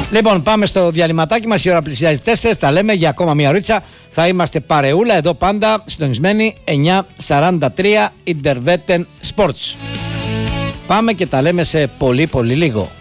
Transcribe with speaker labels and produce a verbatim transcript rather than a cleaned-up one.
Speaker 1: Λοιπόν, πάμε στο διαλυματάκι μας. Η ώρα πλησιάζει τέσσερις. Τα λέμε για ακόμα μια ωρίτσα. Θα είμαστε παρεούλα εδώ πάντα συντονισμένοι. εννιά σαράντα τρία Interveten Sports. Πάμε και τα λέμε σε πολύ πολύ λίγο.